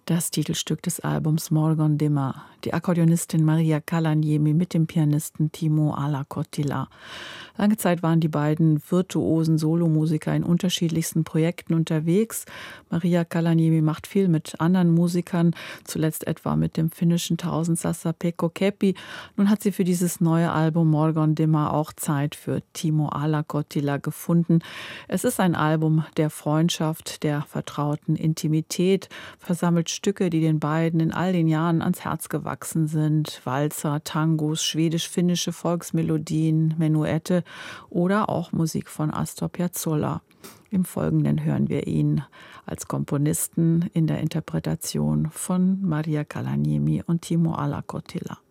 Das Titelstück des Albums Morgon Dimmer. Die Akkordeonistin Maria Kalaniemi mit dem Pianisten Timo Ala-Kottila. Lange Zeit waren die beiden virtuosen Solomusiker in unterschiedlichsten Projekten unterwegs. Maria Kalaniemi macht viel mit anderen Musikern, zuletzt etwa mit dem finnischen Tausendsasser Pekko Keppi. Nun hat sie für dieses neue Album Morgon Dimmer auch Zeit für Timo Ala-Kottila gefunden. Es ist ein Album der Freundschaft, der vertrauten Intimität, versammelt Stücke, die den beiden in all den Jahren ans Herz gewachsen sind. Walzer, Tangos, schwedisch-finnische Volksmelodien, Menuette oder auch Musik von Astor Piazzolla. Im Folgenden hören wir ihn als Komponisten in der Interpretation von Maria Kalaniemi und Timo Ala-Kottila.